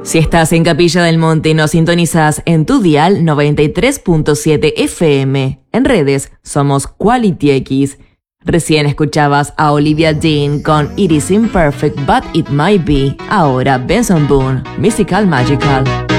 Si estás en Capilla del Monte, nos sintonizás en tu dial 93.7 FM. En redes somos Quality X. Recién escuchabas a Olivia Dean con It Is Imperfect But It Might Be. Ahora Benson Boone, Mystical Magical.